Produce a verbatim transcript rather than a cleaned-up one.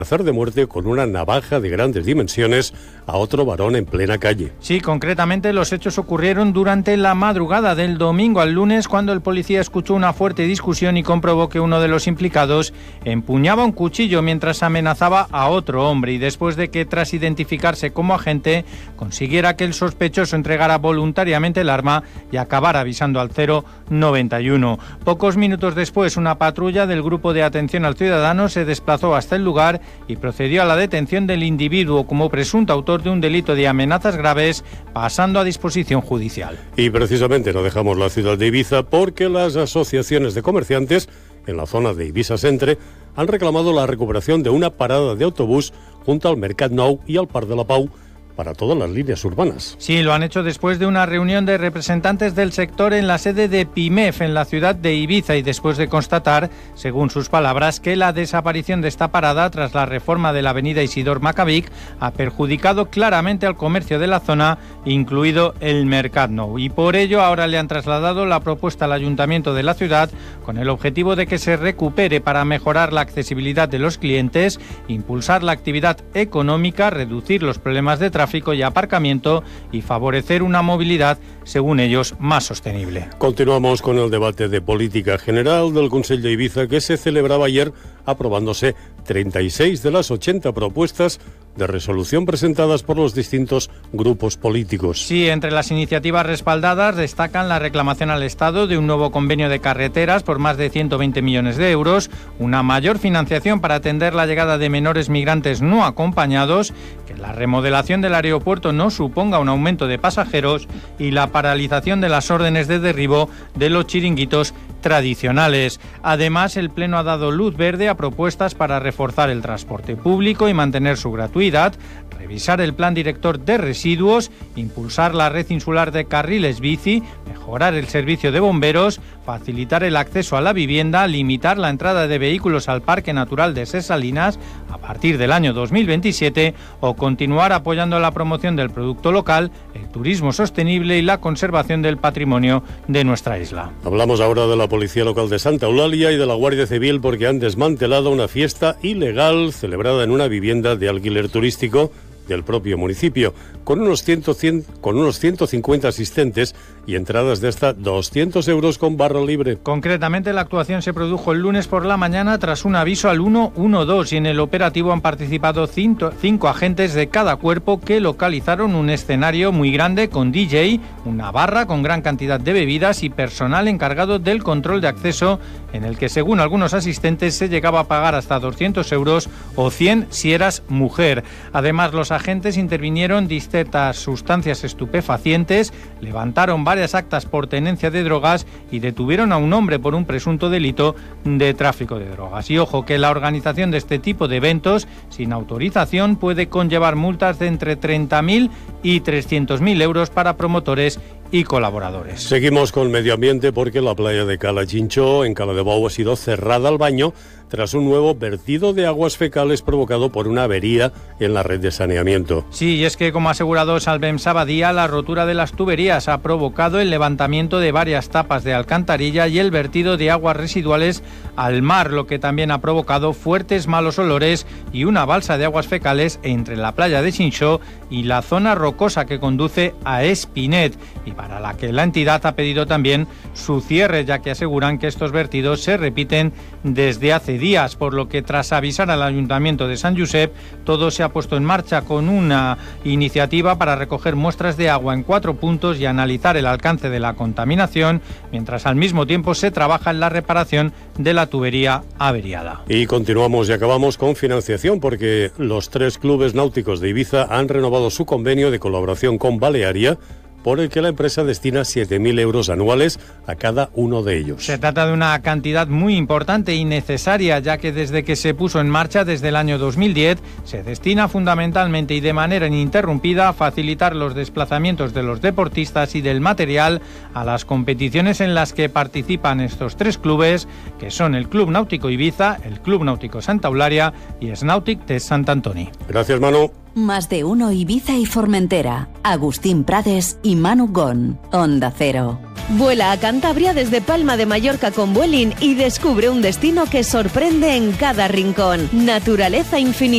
Hacer de muerte con una navaja de grandes dimensiones a otro varón en plena calle. Sí, concretamente los hechos ocurrieron durante la madrugada del domingo al lunes, cuando el policía escuchó una fuerte discusión y comprobó que uno de los implicados empuñaba un cuchillo mientras amenazaba a otro hombre, y después de que, tras identificarse como agente, consiguiera que el sospechoso entregara voluntariamente el arma y acabara avisando al cero noventa y uno. Pocos minutos después, una patrulla del Grupo de Atención al Ciudadano se desplazó hasta el lugar y procedió a la detención del individuo como presunto autor de un delito de amenazas graves, pasando a disposición judicial. Y precisamente no dejamos la ciudad de Ibiza porque las asociaciones de comerciantes en la zona de Ibiza Centre han reclamado la recuperación de una parada de autobús junto al Mercat Nou y al Parc de la Pau para todas las líneas urbanas. Sí, lo han hecho después de una reunión de representantes del sector en la sede de PIMEF en la ciudad de Ibiza, y después de constatar, según sus palabras, que la desaparición de esta parada tras la reforma de la avenida Isidor Maccabic ha perjudicado claramente al comercio de la zona, incluido el Mercat Nou, y por ello ahora le han trasladado la propuesta al ayuntamiento de la ciudad con el objetivo de que se recupere para mejorar la accesibilidad de los clientes, impulsar la actividad económica, reducir los problemas de tráfico y aparcamiento y favorecer una movilidad, según ellos, más sostenible. Continuamos con el debate de política general del Consell de Ibiza, que se celebraba ayer, aprobándose treinta y seis de las ochenta propuestas de resolución presentadas por los distintos grupos políticos. Sí, entre las iniciativas respaldadas destacan la reclamación al Estado de un nuevo convenio de carreteras por más de ciento veinte millones de euros, una mayor financiación para atender la llegada de menores migrantes no acompañados, que la remodelación del aeropuerto no suponga un aumento de pasajeros y la paralización de las órdenes de derribo de los chiringuitos tradicionales. Además, el Pleno ha dado luz verde a propuestas para reforzar el transporte público y mantener su gratuidad, revisar el plan director de residuos, impulsar la red insular de carriles bici, mejorar el servicio de bomberos, facilitar el acceso a la vivienda, limitar la entrada de vehículos al Parque Natural de Ses Salines a partir del año dos mil veintisiete o continuar apoyando la promoción del producto local, el turismo sostenible y la conservación del patrimonio de nuestra isla. Hablamos ahora de la Policía Local de Santa Eulalia y de la Guardia Civil porque han desmantelado una fiesta ilegal celebrada en una vivienda de alquiler turístico del propio municipio, con unos, cien, cien, con unos ciento cincuenta asistentes y entradas de hasta doscientos euros con barra libre. Concretamente, la actuación se produjo el lunes por la mañana tras un aviso al uno uno dos, y en el operativo han participado cinco, cinco agentes de cada cuerpo que localizaron un escenario muy grande con D J, una barra con gran cantidad de bebidas y personal encargado del control de acceso, en el que, según algunos asistentes, se llegaba a pagar hasta doscientos euros o cien si eras mujer. Además, los agentes intervinieron distintas sustancias estupefacientes, levantaron varias actas por tenencia de drogas y detuvieron a un hombre por un presunto delito de tráfico de drogas. Y ojo, que la organización de este tipo de eventos sin autorización puede conllevar multas de entre treinta mil y trescientos mil euros para promotores y colaboradores. Seguimos con medio ambiente porque la playa de Cala Chinchó, en Cala de Bou, ha sido cerrada al baño tras un nuevo vertido de aguas fecales provocado por una avería en la red de saneamiento. Sí, y es que, como ha asegurado Salvem Sabadía, la rotura de las tuberías ha provocado el levantamiento de varias tapas de alcantarilla y el vertido de aguas residuales al mar, lo que también ha provocado fuertes malos olores y una balsa de aguas fecales entre la playa de Chinchó y la zona rocosa que conduce a Espinet, y para la que la entidad ha pedido también su cierre, ya que aseguran que estos vertidos se repiten desde hace días, por lo que, tras avisar al Ayuntamiento de San Josep, todo se ha puesto en marcha con una iniciativa para recoger muestras de agua en cuatro puntos y analizar el alcance de la contaminación, mientras al mismo tiempo se trabaja en la reparación de la tubería averiada. Y continuamos y acabamos con financiación porque los tres clubes náuticos de Ibiza han renovado su convenio de colaboración con Balearia, por el que la empresa destina siete mil euros anuales a cada uno de ellos. Se trata de una cantidad muy importante y necesaria, ya que desde que se puso en marcha desde el año dos mil diez se destina fundamentalmente y de manera ininterrumpida a facilitar los desplazamientos de los deportistas y del material a las competiciones en las que participan estos tres clubes, que son el Club Náutico Ibiza, el Club Náutico Santa Eulalia y Snautic de Sant Antoni. Gracias, Manu. Más de uno Ibiza y Formentera. Agustín Prades y Manu Gon. Onda Cero. Vuela a Cantabria desde Palma de Mallorca con Vueling y descubre un destino que sorprende en cada rincón. Naturaleza infinita.